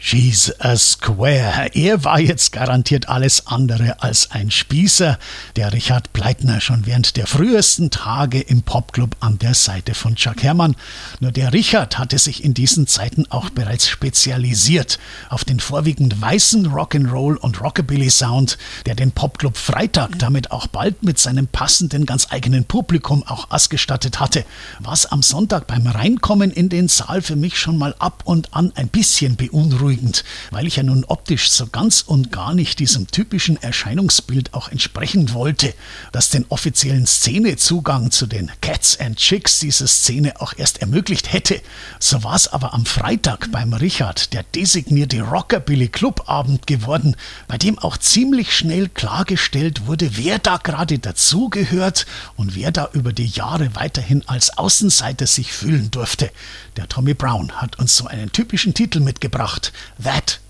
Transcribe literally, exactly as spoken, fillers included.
She's a Square. Er war jetzt garantiert alles andere als ein Spießer. Der Richard Pleitner schon während der frühesten Tage im Popclub an der Seite von Chuck Herrmann. Nur der Richard hatte sich in diesen Zeiten auch bereits spezialisiert auf den vorwiegend weißen Rock'n'Roll und Rockabilly-Sound, der den Popclub Freitag damit auch bald mit seinem passenden ganz eigenen Publikum auch ausgestattet hatte. Was am Sonntag beim Reinkommen in den Saal für mich schon mal ab und an ein bisschen beunruhigend, weil ich ja nun optisch so ganz und gar nicht diesem typischen Erscheinungsbild auch entsprechen wollte, das den offiziellen Szenezugang zu den Cats and Chicks dieser Szene auch erst ermöglicht hätte. So war es aber am Freitag beim Richard der designierte Rockabilly-Clubabend geworden, bei dem auch ziemlich schnell klargestellt wurde, wer da gerade dazugehört und wer da über die Jahre weiterhin als Außenseiter sich fühlen durfte. Der Tommy Brown hat uns so einen typischen Titel mitgebracht: That